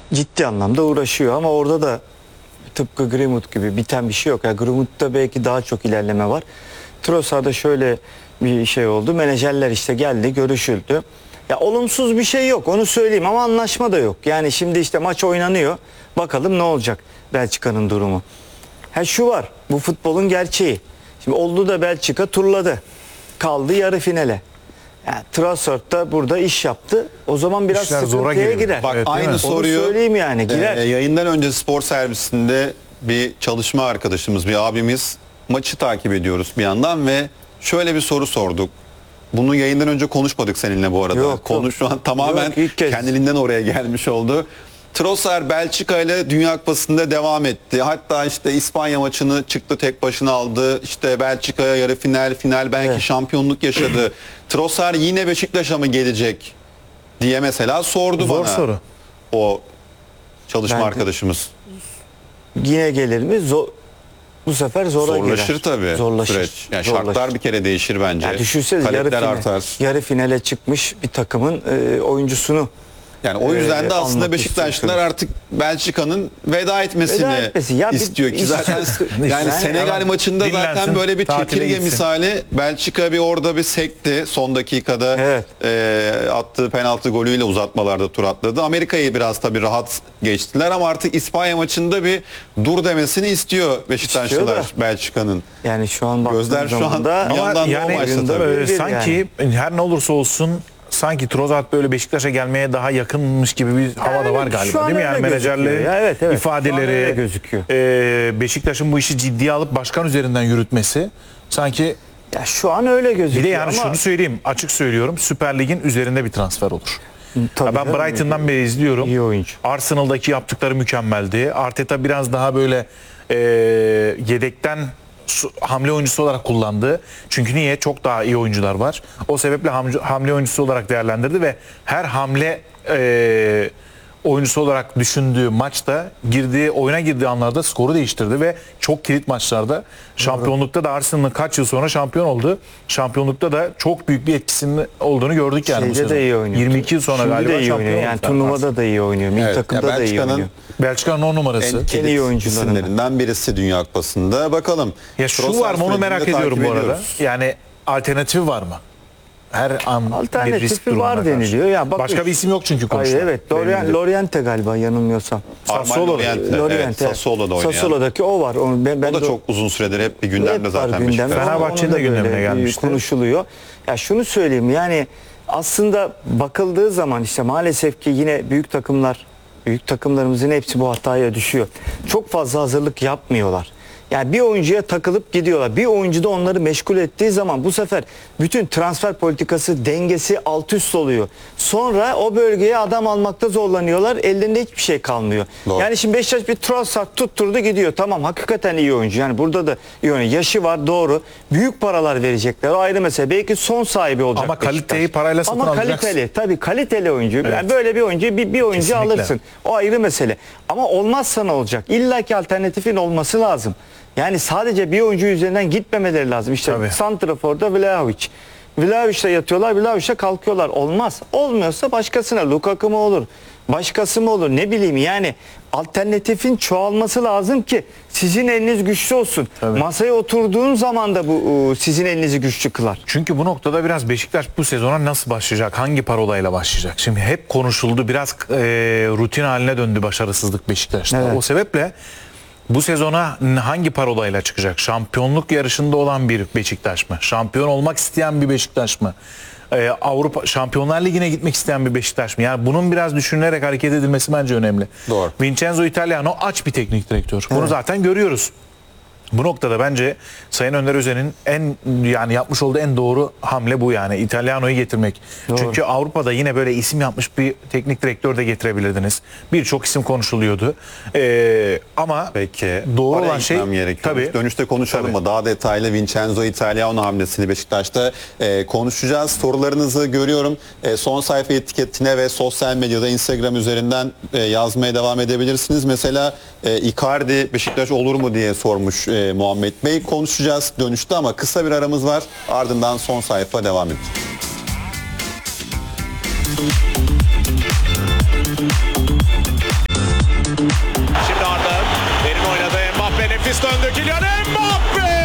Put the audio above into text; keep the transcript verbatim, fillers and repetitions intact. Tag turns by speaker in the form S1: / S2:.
S1: ciddi anlamda uğraşıyor ama orada da tıpkı Greenwood gibi biten bir şey yok. Yani Greenwood'da belki daha çok ilerleme var. Trossard'da şöyle bir şey oldu. Menajerler işte geldi, görüşüldü. Ya olumsuz bir şey yok, onu söyleyeyim, ama anlaşma da yok. Yani şimdi işte maç oynanıyor. Bakalım ne olacak Belçika'nın durumu. Ha şu var, bu futbolun gerçeği. Şimdi oldu da Belçika turladı. Kaldı yarı finale. Yani Trossard da burada iş yaptı. O zaman biraz
S2: İşler zora
S1: sıkıntıya
S2: giriyor.
S1: girer.
S3: Bak
S2: Evet, değil
S3: aynı
S2: mi?
S3: soruyu
S1: Onu söyleyeyim yani, girer.
S3: e, yayından önce spor servisinde bir çalışma arkadaşımız, bir abimiz, maçı takip ediyoruz bir yandan ve şöyle bir soru sorduk. Bunu yayından önce konuşmadık seninle bu arada.
S1: Yok,
S3: Konu
S1: yok.
S3: şu an tamamen
S1: Yok, ilk kez.
S3: kendiliğinden oraya gelmiş oldu. Trossard Belçika ile Dünya Kupası'nda devam etti. Hatta işte İspanya maçını çıktı, tek başına aldı. İşte Belçika'ya yarı final, final belki
S1: Evet.
S3: şampiyonluk yaşadı. Trossard yine Beşiktaş'a mı gelecek diye mesela sordu
S2: Zor
S3: bana.
S2: soru.
S3: O çalışma
S1: Ben de-
S3: arkadaşımız.
S1: Yine gelir mi? Zor, bu sefer zora
S3: Zorlaşır
S1: girer.
S3: tabii
S1: Zorlaşır.
S3: süreç. Yani
S1: Zorlaşır.
S3: şartlar bir kere değişir bence.
S1: Yani düşünsenize yarı,
S3: Talepler
S1: final,
S3: artar.
S1: yarı finale çıkmış bir takımın e, oyuncusunu
S3: Yani o yüzden
S1: Ee,
S3: de aslında
S1: almak
S3: Beşiktaşlılar
S1: istiyorsunuz.
S3: artık Belçika'nın veda etmesini
S1: Veda etmesi. Ya bir-
S3: istiyor ki
S1: bir-
S3: zaten yani
S1: Yani
S3: Senegal
S2: ama
S3: maçında
S2: dinlensin,
S3: zaten böyle bir
S2: tatile
S3: çekirge
S2: gitsin.
S3: misali Belçika bir orada bir sekti son dakikada,
S1: Evet.
S3: e, attığı penaltı golüyle uzatmalarda tur atladı. Amerika'yı biraz tabii rahat geçtiler ama artık İspanya maçında bir dur demesini istiyor Beşiktaşlılar
S1: İstiyor
S3: Belçika'nın.
S1: yani şu an baktığınız
S3: Gözler şu
S1: zaman
S3: an
S1: da
S3: bir
S2: Ama
S3: yandan
S2: yani
S3: o maçta
S1: oyunda
S3: tabii.
S1: böyle-
S2: e, sanki her ne olursa olsun sanki Trossard böyle Beşiktaş'a gelmeye daha yakınmış gibi bir hava da
S1: Yani
S2: var
S1: şu
S2: galiba,
S1: an
S2: değil mi? Yani
S1: öyle gözüküyor.
S2: menajerlerin
S1: Ya evet, evet. Şu an öyle
S2: ifadeleri,
S1: gözüküyor.
S2: e, Beşiktaş'ın bu işi ciddiye alıp başkan üzerinden yürütmesi sanki.
S1: ya şu an öyle gözüküyor.
S2: Bir de yani
S1: ama
S2: şunu söyleyeyim, açık söylüyorum, Süper Lig'in üzerinde bir transfer olur.
S1: tabii
S2: Ya ben
S1: canım,
S2: Brighton'dan beri izliyorum.
S1: iyi oyuncu.
S2: Arsenal'daki yaptıkları mükemmeldi. Arteta biraz daha böyle e, yedekten su- hamle oyuncusu olarak kullandı. Çünkü niye? Çok daha iyi oyuncular var. O sebeple hamle, hamle oyuncusu olarak değerlendirdi ve her hamle e, oyuncusu olarak düşündüğü maçta girdiği oyuna girdiği anlarda skoru değiştirdi ve çok kilit maçlarda şampiyonlukta da Arsenal'ın kaç yıl sonra şampiyon oldu. Şampiyonlukta da çok büyük bir etkisinin olduğunu gördük yani bu
S1: Şeyde
S2: sezon.
S1: de iyi oynuyor.
S2: yirmi iki yıl sonra
S1: Şimdi
S2: galiba
S1: de iyi
S2: şampiyon
S1: oynuyor.
S2: oldu.
S1: Yani turnuvada da iyi oynuyor. Milli
S3: Evet,
S1: takımda
S3: ya
S1: da iyi
S3: Belçika'nın
S1: oynuyor.
S2: Belçika'nın on numarası.
S3: En kilit
S1: iyi oyuncularından.
S3: isimlerinden birisi Dünya Kupası'nda. Bakalım.
S2: Ya şu
S3: Trossard
S2: var mı onu
S3: sürecini
S2: merak
S3: de
S2: ediyorum
S3: takip
S2: bu arada.
S3: ediyoruz.
S2: Yani alternatifi var mı? Her an bir risk
S1: Alternatifi
S2: durumuna
S1: var
S2: karşı.
S1: deniliyor. Ya bak-
S2: Başka bir isim yok çünkü
S1: Hayır,
S2: konuşulan.
S1: evet. Lorient,
S2: Belli.
S1: Lorient'e galiba yanılmıyorsam.
S3: Armani
S2: Sassuolo.
S3: Lorient'te,
S1: Lorient'e.
S3: evet, Sassuolo'da oynayan.
S1: Sassuolo'daki o var. O, ben, ben
S3: O da
S1: de-
S3: çok uzun süredir hep bir gündemde
S1: hep var
S3: zaten.
S1: gündemde.
S3: Beşiktaş.
S1: Ama
S2: Fenerbahçe'nin
S1: onu
S2: de
S1: da
S2: gündemine
S1: böyle
S2: gelmişti.
S1: konuşuluyor. Ya şunu söyleyeyim, yani aslında bakıldığı zaman işte maalesef ki yine büyük takımlar, büyük takımlarımızın hepsi bu hataya düşüyor. Çok fazla hazırlık yapmıyorlar. Yani bir oyuncuya takılıp gidiyorlar. Bir oyuncu da onları meşgul ettiği zaman bu sefer bütün transfer politikası dengesi alt üst oluyor. Sonra o bölgeye adam almakta zorlanıyorlar. Ellerinde hiçbir şey kalmıyor.
S3: Doğru.
S1: Yani şimdi Beşiktaş bir Trossard tutturdu gidiyor. Tamam, hakikaten iyi oyuncu. Yani burada da iyi oyuncu. Yaşı var, doğru. Büyük paralar verecekler. O ayrı mesele. Belki son sahibi olacak
S2: Ama
S1: Beşiktaş.
S2: kaliteyi parayla satın
S1: Ama
S2: alacaksın.
S1: kaliteli. Tabii kaliteli oyuncu. Yani böyle bir oyuncu bir, bir oyuncu
S2: Kesinlikle.
S1: alırsın. O ayrı mesele. Ama olmazsa ne olacak? İlla ki alternatifin olması lazım. Yani sadece bir oyuncu üzerinden gitmemeleri lazım. İşte
S2: Tabii.
S1: Santrafor'da Vlahovic. Vlahovic'le yatıyorlar, Vlahovic'le kalkıyorlar. Olmaz. Olmuyorsa başkasına, Lukaku mu olur? Başkası mı olur? Ne bileyim, yani alternatifin çoğalması lazım ki sizin eliniz güçlü olsun.
S2: Tabii.
S1: Masaya oturduğun zaman da bu sizin elinizi güçlü kılar.
S2: Çünkü bu noktada biraz Beşiktaş bu sezona nasıl başlayacak? Hangi parolayla başlayacak? Şimdi hep konuşuldu. Biraz e, rutin haline döndü başarısızlık Beşiktaş'ta.
S1: Evet.
S2: O sebeple bu sezona hangi parolayla çıkacak? Şampiyonluk yarışında olan bir Beşiktaş mı? Şampiyon olmak isteyen bir Beşiktaş mı? Ee, Avrupa Şampiyonlar Ligi'ne gitmek isteyen bir Beşiktaş mı? Yani bunun biraz düşünülerek hareket edilmesi bence önemli.
S3: Doğru.
S2: Vincenzo Italiano aç bir teknik direktör. Bunu zaten görüyoruz. Bu noktada bence Sayın Önder Özen'in en yani yapmış olduğu en doğru hamle bu, yani İtalyano'yu getirmek.
S1: Doğru.
S2: Çünkü Avrupa'da yine böyle isim yapmış bir teknik direktör de getirebilirdiniz. Birçok isim konuşuluyordu. Ee, ama
S3: Peki.
S2: doğru
S3: Oraya
S2: olan şey
S3: gitmem gerekiyor.
S2: tabii.
S3: Dönüşte konuşalım
S2: Tabii.
S3: mı? Daha detaylı Vincenzo Italiano hamlesini Beşiktaş'ta e, konuşacağız. Sorularınızı görüyorum. E, son sayfa etiketine ve sosyal medyada Instagram üzerinden e, yazmaya devam edebilirsiniz. Mesela e, Icardi Beşiktaş olur mu diye sormuş e, Muhammed Bey. Konuşacağız dönüşte ama kısa bir aramız var. Ardından son sayfa devam edecek.
S4: Memphis döndü. Kylian Mbappe!